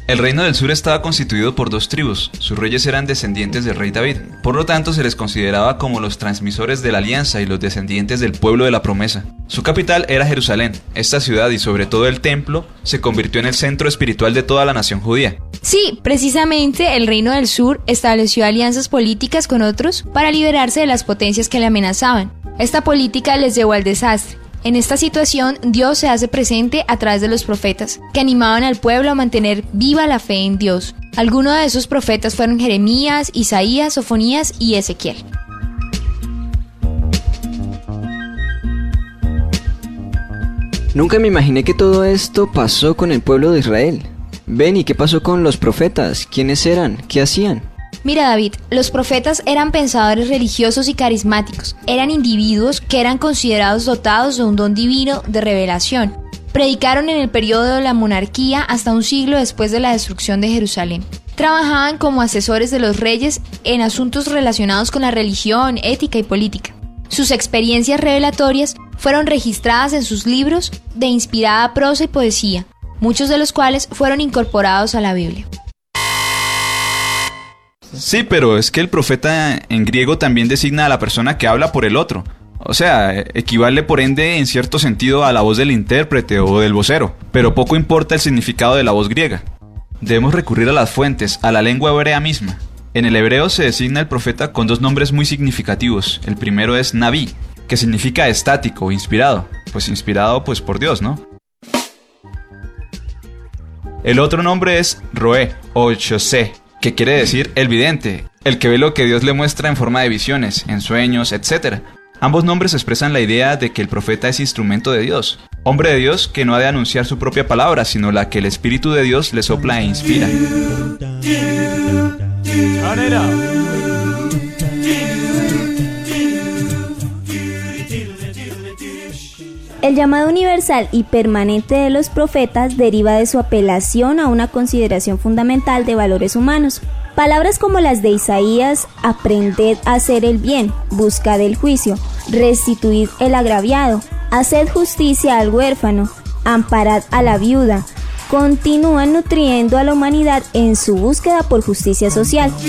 El reino del sur estaba constituido por 2 tribus, sus reyes eran descendientes del rey David, por lo tanto se les consideraba como los transmisores de la alianza y los descendientes del pueblo de la promesa. Su capital era Jerusalén, esta ciudad y sobre todo el templo se convirtió en el centro espiritual de toda la nación judía. Sí, precisamente el reino del sur estableció alianzas políticas con otros para liberarse de las potencias que le amenazaban. Esta política les llevó al desastre. En esta situación, Dios se hace presente a través de los profetas, que animaban al pueblo a mantener viva la fe en Dios. Algunos de esos profetas fueron Jeremías, Isaías, Sofonías y Ezequiel. Nunca me imaginé que todo esto pasó con el pueblo de Israel. Ven, ¿y qué pasó con los profetas? ¿Quiénes eran? ¿Qué hacían? Mira, David, los profetas eran pensadores religiosos y carismáticos. Eran individuos que eran considerados dotados de un don divino de revelación. Predicaron en el periodo de la monarquía hasta un siglo después de la destrucción de Jerusalén. Trabajaban como asesores de los reyes en asuntos relacionados con la religión, ética y política. Sus experiencias revelatorias fueron registradas en sus libros de inspirada prosa y poesía, muchos de los cuales fueron incorporados a la Biblia. Sí, pero es que el profeta en griego también designa a la persona que habla por el otro. O sea, equivale por ende en cierto sentido a la voz del intérprete o del vocero, pero poco importa el significado de la voz griega. Debemos recurrir a las fuentes, a la lengua hebrea misma. En el hebreo se designa el profeta con 2 nombres muy significativos. El primero es Naví, que significa estático, inspirado. Pues inspirado pues por Dios, ¿no? El otro nombre es Roé o Shosé, que quiere decir el vidente, el que ve lo que Dios le muestra en forma de visiones, en sueños, etc. Ambos nombres expresan la idea de que el profeta es instrumento de Dios, hombre de Dios que no ha de anunciar su propia palabra, sino la que el Espíritu de Dios le sopla e inspira. El llamado universal y permanente de los profetas deriva de su apelación a una consideración fundamental de valores humanos. Palabras como las de Isaías: aprended a hacer el bien, buscad el juicio, restituid el agraviado, haced justicia al huérfano, amparad a la viuda, continúan nutriendo a la humanidad en su búsqueda por justicia social.